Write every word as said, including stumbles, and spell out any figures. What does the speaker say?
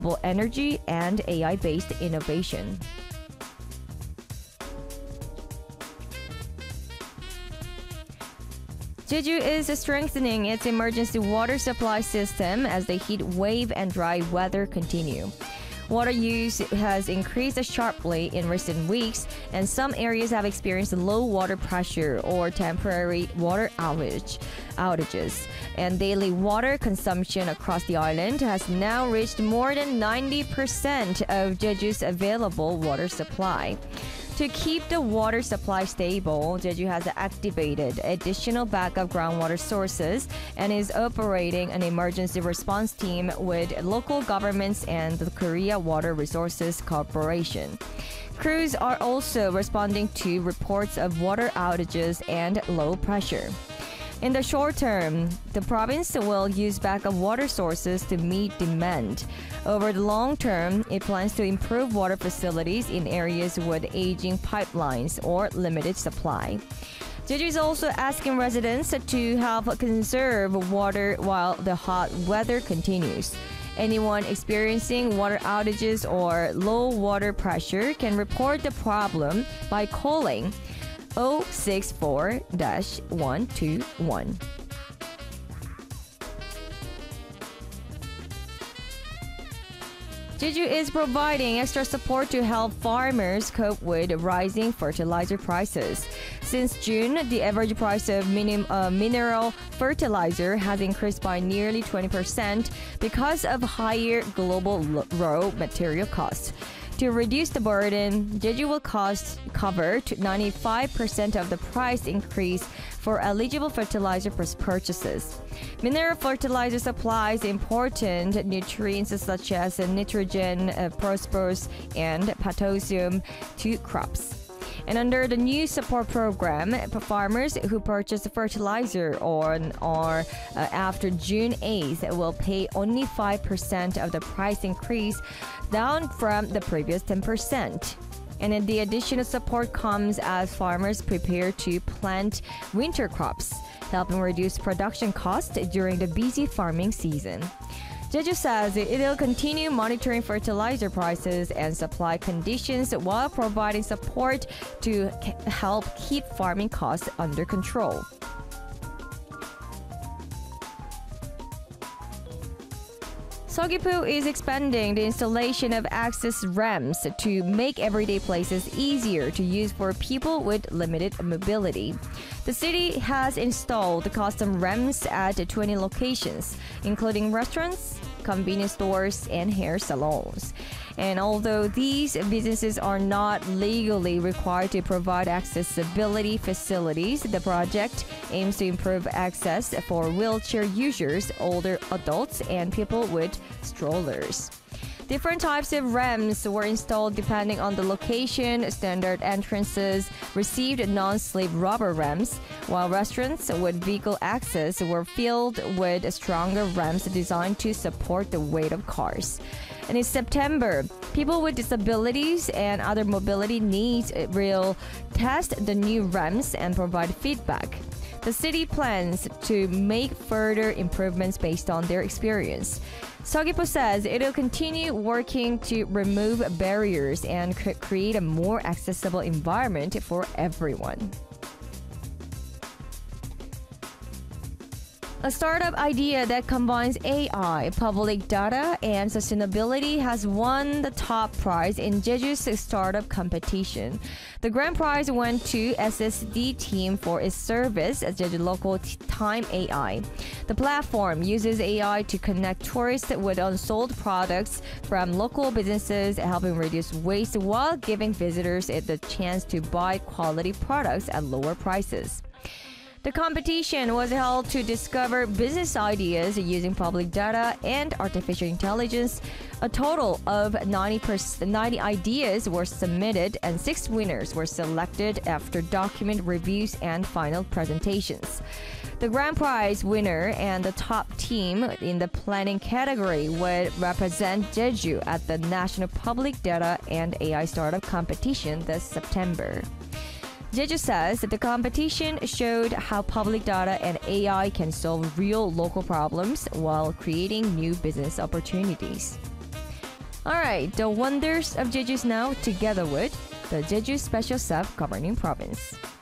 energy and A I-based innovation. Jeju is strengthening its emergency water supply system as the heat wave and dry weather continue. Water use has increased sharply in recent weeks, and some areas have experienced low water pressure or temporary water outage, outages. And daily water consumption across the island has now reached more than ninety percent of Jeju's available water supply. To keep the water supply stable, Jeju has activated additional backup groundwater sources and is operating an emergency response team with local governments and the Korea Water Resources Corporation. Crews are also responding to reports of water outages and low pressure. In the short term, the province will use backup water sources to meet demand. Over the long term, it plans to improve water facilities in areas with aging pipelines or limited supply. Jeju is also asking residents to help conserve water while the hot weather continues. Anyone experiencing water outages or low water pressure can report the problem by calling zero six four one two one. Jeju is providing extra support to help farmers cope with rising fertilizer prices. Since June, the average price of minim, uh, mineral fertilizer has increased by nearly twenty percent because of higher global raw material costs. To reduce the burden, Jeju will cost cover to ninety-five percent of the price increase for eligible fertilizer purchases. Mineral fertilizer supplies important nutrients such as nitrogen, uh, phosphorus, and potassium to crops. And under the new support program, farmers who purchase fertilizer on or uh, after June eighth will pay only five percent of the price increase, down from the previous ten percent. And then the additional support comes as farmers prepare to plant winter crops, helping reduce production costs during the busy farming season. Jeju says it will continue monitoring fertilizer prices and supply conditions while providing support to help keep farming costs under control. Seogwipo is expanding the installation of access ramps to make everyday places easier to use for people with limited mobility. The city has installed custom ramps at twenty locations, including restaurants, convenience stores, and hair salons. And although these businesses are not legally required to provide accessibility facilities, the project aims to improve access for wheelchair users, older adults, and people with strollers. Different types of ramps were installed depending on the location. Standard entrances received non-slip rubber ramps, while restaurants with vehicle access were filled with stronger ramps designed to support the weight of cars. And in September, people with disabilities and other mobility needs will test the new ramps and provide feedback. The city plans to make further improvements based on their experience. Seogwipo says it will continue working to remove barriers and cre- create a more accessible environment for everyone. A startup idea that combines A I, public data, and sustainability has won the top prize in Jeju's startup competition. The grand prize went to S S D team for its service at Jeju Local Time A I. The platform uses A I to connect tourists with unsold products from local businesses, helping reduce waste while giving visitors the chance to buy quality products at lower prices. The competition was held to discover business ideas using public data and artificial intelligence. A total of ninety, percent, ninety ideas were submitted, and six winners were selected after document reviews and final presentations. The grand prize winner and the top team in the planning category would represent Jeju at the National Public Data and A I Startup Competition this September. Jeju says that the competition showed how public data and A I can solve real local problems while creating new business opportunities. Alright, the wonders of Jeju's now together with the Jeju Special Self-Governing Province.